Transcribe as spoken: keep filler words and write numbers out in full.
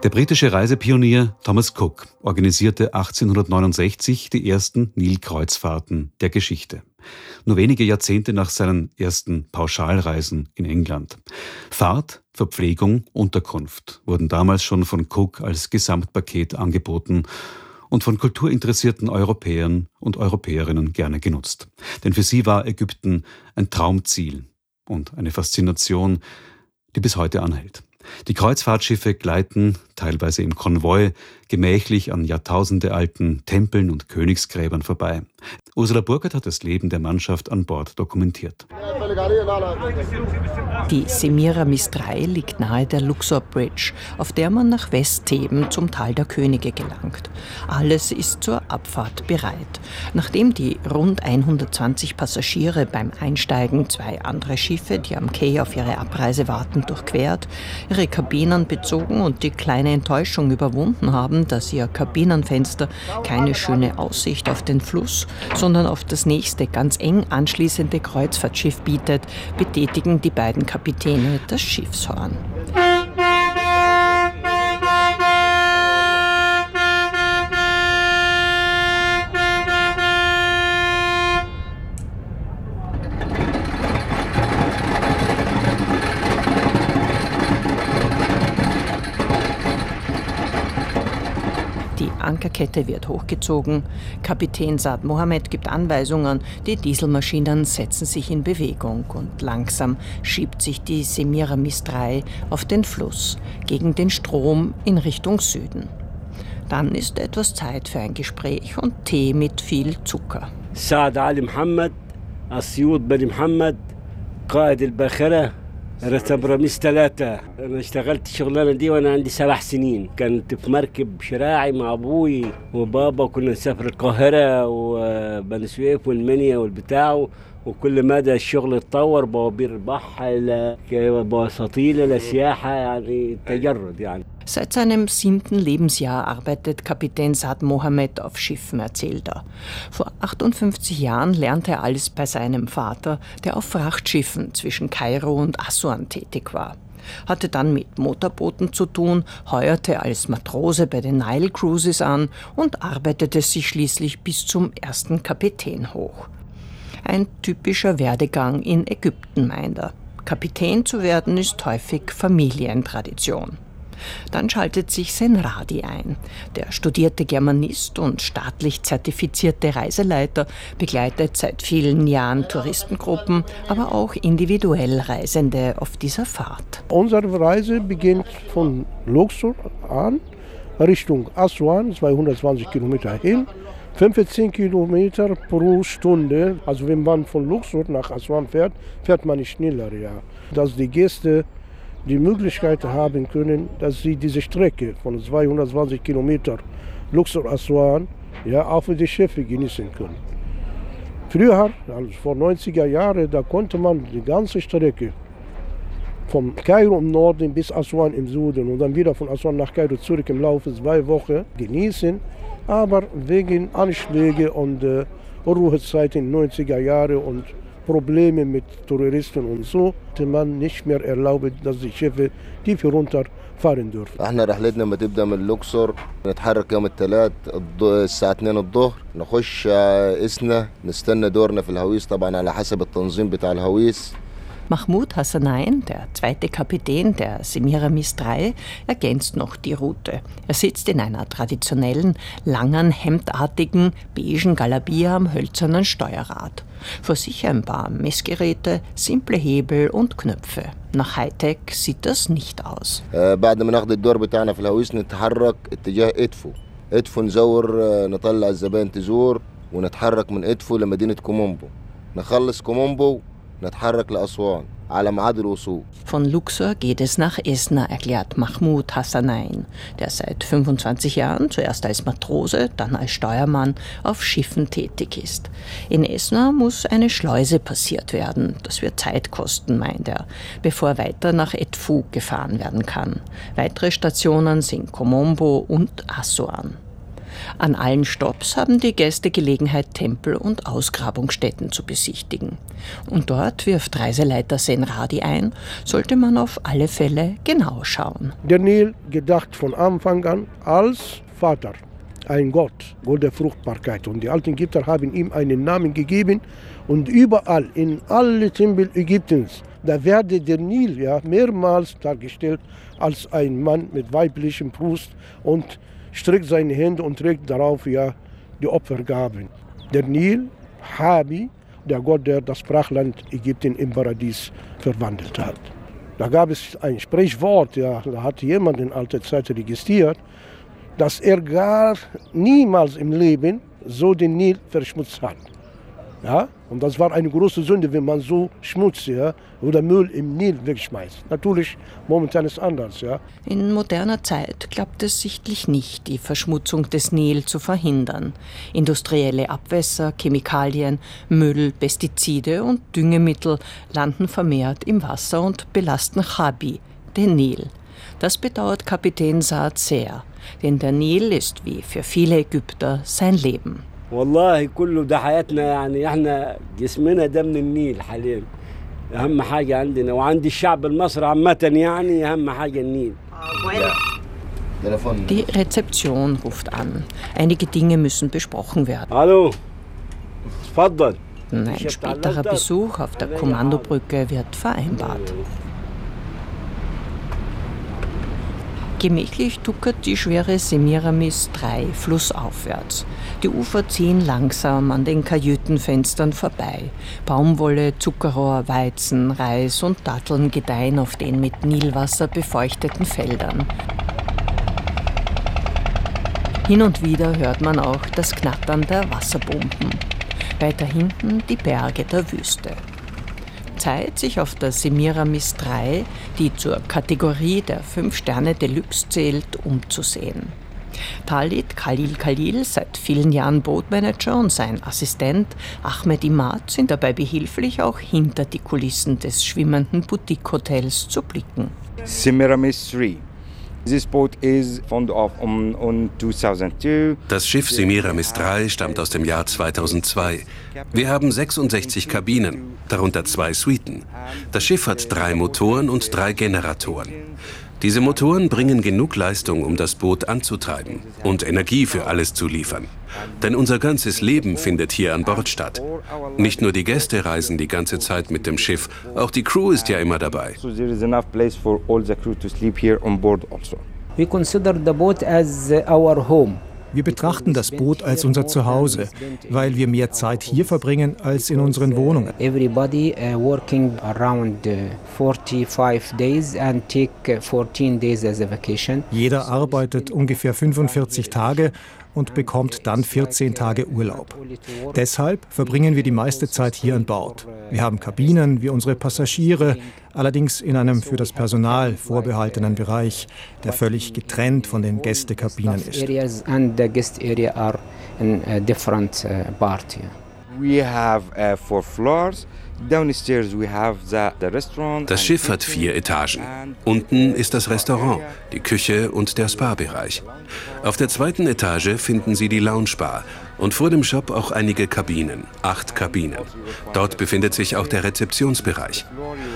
Der britische Reisepionier Thomas Cook organisierte achtzehnhundertneunundsechzig die ersten Nilkreuzfahrten der Geschichte. Nur wenige Jahrzehnte nach seinen ersten Pauschalreisen in England. Fahrt, Verpflegung, Unterkunft wurden damals schon von Cook als Gesamtpaket angeboten und von kulturinteressierten Europäern und Europäerinnen gerne genutzt. Denn für sie war Ägypten ein Traumziel und eine Faszination, die bis heute anhält. Die Kreuzfahrtschiffe gleiten, teilweise im Konvoi, gemächlich an jahrtausendealten Tempeln und Königsgräbern vorbei. Ursula Burkhardt hat das Leben der Mannschaft an Bord dokumentiert. Die Semiramis drei liegt nahe der Luxor Bridge, auf der man nach Westtheben zum Tal der Könige gelangt. Alles ist zur Abfahrt bereit. Nachdem die rund hundertzwanzig Passagiere beim Einsteigen zwei andere Schiffe, die am Quai auf ihre Abreise warten, durchquert, ihre Kabinen bezogen und die kleine Enttäuschung überwunden haben, dass ihr Kabinenfenster keine schöne Aussicht auf den Fluss, sondern auf das nächste, ganz eng anschließende Kreuzfahrtschiff bietet, betätigen die beiden Kapitäne das Schiffshorn. Die Ankerkette wird hochgezogen. Kapitän Saad Mohammed gibt Anweisungen. Die Dieselmaschinen setzen sich in Bewegung und langsam schiebt sich die Semiramis drei auf den Fluss, gegen den Strom in Richtung Süden. Dann ist etwas Zeit für ein Gespräch und Tee mit viel Zucker. Saad Ali Mohammed, Asyut Bani Mohammed, Qaid al-Bakhara. رميس ثلاثة أنا اشتغلت الشغلانة دي وأنا عندي سبع سنين كنت في مركب شراعي مع أبوي وبابا كنا نسافر القاهرة وبني سويف والمنيا والبتاع وكل مدى الشغل اتطور بوابير البحر بواسطيل لسياحة يعني تجرد يعني. Seit seinem siebten Lebensjahr arbeitet Kapitän Saad Mohammed auf Schiffen, erzählt er. Vor achtundfünfzig Jahren lernte er alles bei seinem Vater, der auf Frachtschiffen zwischen Kairo und Assuan tätig war. Hatte dann mit Motorbooten zu tun, heuerte als Matrose bei den Nile Cruises an und arbeitete sich schließlich bis zum ersten Kapitän hoch. Ein typischer Werdegang in Ägypten, meint er. Kapitän zu werden ist häufig Familientradition. Dann schaltet sich Senradi ein. Der studierte Germanist und staatlich zertifizierte Reiseleiter begleitet seit vielen Jahren Touristengruppen, aber auch individuell Reisende auf dieser Fahrt. Unsere Reise beginnt von Luxor an, Richtung Assuan, zweihundertzwanzig Kilometer hin, fünfzehn Kilometer pro Stunde. Also wenn man von Luxor nach Assuan fährt, fährt man nicht schneller. Ja. Dass die Gäste die Möglichkeit haben können, dass sie diese Strecke von zweihundertzwanzig Kilometer Luxor-Assuan ja, auf die Schiffe genießen können. Früher, also vor neunziger Jahren, da konnte man die ganze Strecke vom Kairo im Norden bis Assuan im Süden und dann wieder von Assuan nach Kairo zurück im Laufe zwei Wochen genießen. Aber wegen Anschläge und äh, Ruhezeiten in den neunziger Jahren und Probleme mit Terroristen und so, konnte man nicht mehr erlauben, dass die Schiffe tief runterfahren dürfen. احنا رحلتنا لما تبدا من لوكسور نتحرك يوم الثلاث الساعه اتنين الظهر نخش اسنا نستنى دورنا في الهويس طبعا على حسب التنظيم بتاع الهويس. Mahmoud Hassanain, der zweite Kapitän der Semiramis drei, ergänzt noch die Route. Er sitzt in einer traditionellen, langen, hemdartigen, beigen Galabia am hölzernen Steuerrad. Vor sich ein paar Messgeräte, simple Hebel und Knöpfe. Nach Hightech sieht das nicht aus. بعد ما ناخد الدور بتاعنا في الهويس نتحرك اتجاه ادفو. ادفو نزور نطلع الزبائن تزور ونتحرك من ادفو لمدينة كومومبو. نخلص كومومبو نتحرك لأسوان على ميعاد الوصول. Von Luxor geht es nach Esna, erklärt Mahmoud Hassanain, der seit fünfundzwanzig Jahren zuerst als Matrose, dann als Steuermann auf Schiffen tätig ist. In Esna muss eine Schleuse passiert werden. Das wird Zeit kosten, meint er, bevor weiter nach Edfu gefahren werden kann. Weitere Stationen sind Komombo und Assuan. An allen Stopps haben die Gäste Gelegenheit, Tempel und Ausgrabungsstätten zu besichtigen. Und dort wirft Reiseleiter Senradi ein, sollte man auf alle Fälle genau schauen. Der Nil gedacht von Anfang an als Vater, ein Gott, Gott der Fruchtbarkeit. Und die alten Ägypter haben ihm einen Namen gegeben. Und überall, in alle Tempel Ägyptens, da werde der Nil ja mehrmals dargestellt als ein Mann mit weiblichem Brust und streckt seine Hände und trägt darauf ja die Opfergaben. Der Nil, Habi, der Gott, der das Brachland Ägypten im Paradies verwandelt hat. Da gab es ein Sprichwort, ja, da hat jemand in alter Zeit registriert, dass er gar niemals im Leben so den Nil verschmutzt hat. Ja? Und das war eine große Sünde, wenn man so Schmutz ja, oder Müll im Nil wegschmeißt. Natürlich, momentan ist es anders. Ja? In moderner Zeit klappt es sichtlich nicht, die Verschmutzung des Nil zu verhindern. Industrielle Abwässer, Chemikalien, Müll, Pestizide und Düngemittel landen vermehrt im Wasser und belasten Habi, den Nil. Das bedauert Kapitän Saad sehr, denn der Nil ist wie für viele Ägypter sein Leben. والله كله ده حياتنا يعني احنا جسمنا ده من النيل حاليا اهم حاجه عندنا وعند الشعب المصري عامه يعني اهم حاجه النيل. Die Rezeption ruft an. Einige Dinge müssen besprochen werden. Hallo. تفضل. Ein späterer Besuch auf der Kommandobrücke wird vereinbart. Gemächlich tuckert die schwere Semiramis drei flussaufwärts. Die Ufer ziehen langsam an den Kajütenfenstern vorbei. Baumwolle, Zuckerrohr, Weizen, Reis und Datteln gedeihen auf den mit Nilwasser befeuchteten Feldern. Hin und wieder hört man auch das Knattern der Wasserpumpen. Weiter hinten die Berge der Wüste. Zeit, sich auf der Semiramis drei, die zur Kategorie der fünf Sterne Deluxe zählt, umzusehen. Talit Khalil Khalil, seit vielen Jahren Bootmanager, und sein Assistent Ahmed Imad sind dabei behilflich, auch hinter die Kulissen des schwimmenden Boutique-Hotels zu blicken. Semiramis drei. This boat is found of on, on zweitausendzwei. Das Schiff Semiramis drei stammt aus dem Jahr zweitausendzwei. Wir haben sechsundsechzig Kabinen, darunter zwei Suiten. Das Schiff hat drei Motoren und drei Generatoren. Diese Motoren bringen genug Leistung, um das Boot anzutreiben und Energie für alles zu liefern. Denn unser ganzes Leben findet hier an Bord statt. Nicht nur die Gäste reisen die ganze Zeit mit dem Schiff, auch die Crew ist ja immer dabei. So there is enough place for all the crew to sleep here on board also. We consider the boat as our home. Wir betrachten das Boot als unser Zuhause, weil wir mehr Zeit hier verbringen als in unseren Wohnungen. Everybody uh, working around uh, forty-five days and take fourteen days as a vacation. Jeder arbeitet ungefähr fünfundvierzig Tage und bekommt dann vierzehn Tage Urlaub. Deshalb verbringen wir die meiste Zeit hier an Bord. Wir haben Kabinen wie unsere Passagiere, allerdings in einem für das Personal vorbehaltenen Bereich, der völlig getrennt von den Gästekabinen ist. We have uh, four floors. Downstairs we have the, the restaurant. Das Schiff hat vier Etagen. Unten ist das Restaurant, die Küche und der Spa-Bereich. Auf der zweiten Etage finden Sie die Lounge-Bar und vor dem Shop auch einige Kabinen, acht Kabinen. Dort befindet sich auch der Rezeptionsbereich.